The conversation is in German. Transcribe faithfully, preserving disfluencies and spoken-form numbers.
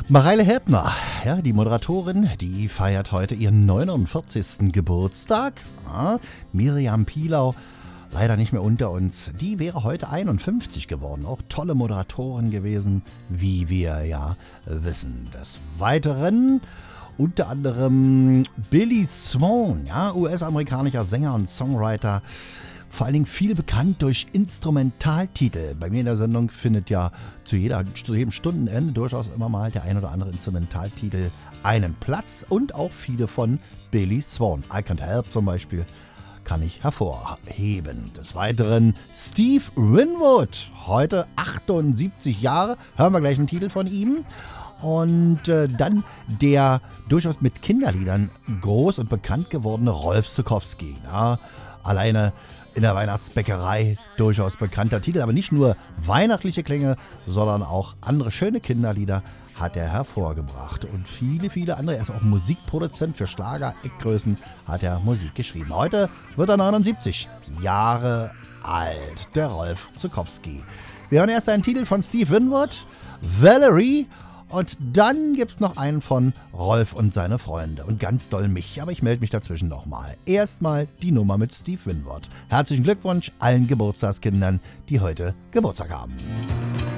Mareile Helbner, ja, die Moderatorin, die feiert heute ihren neunundvierzigsten Geburtstag. Ja, Miriam Pilau, leider nicht mehr unter uns, die wäre heute einundfünfzig geworden. Auch tolle Moderatorin gewesen, wie wir ja wissen. Des Weiteren unter anderem Billy Swan, ja, U S-amerikanischer Sänger und Songwriter. Vor allen Dingen viel bekannt durch Instrumentaltitel. Bei mir in der Sendung findet ja zu, jeder, zu jedem Stundenende durchaus immer mal der ein oder andere Instrumentaltitel einen Platz. Und auch viele von Billy Swan. I Can't Help zum Beispiel kann ich hervorheben. Des Weiteren Steve Winwood, heute achtundsiebzig Jahre. Hören wir gleich einen Titel von ihm. Und äh, dann der durchaus mit Kinderliedern groß und bekannt gewordene Rolf Zuckowski. Ja, alleine in der Weihnachtsbäckerei durchaus bekannter Titel, aber nicht nur weihnachtliche Klänge, sondern auch andere schöne Kinderlieder hat er hervorgebracht. Und viele, viele andere. Er ist auch Musikproduzent für Schlager, Eckgrößen, hat er Musik geschrieben. Heute wird er neunundsiebzig Jahre alt, der Rolf Zuckowski. Wir hören erst einen Titel von Steve Winwood, Valerie. Und dann gibt es noch einen von Rolf und seine Freunde. Und ganz doll mich, aber ich melde mich dazwischen nochmal. Erstmal die Nummer mit Steve Winwood. Herzlichen Glückwunsch allen Geburtstagskindern, die heute Geburtstag haben.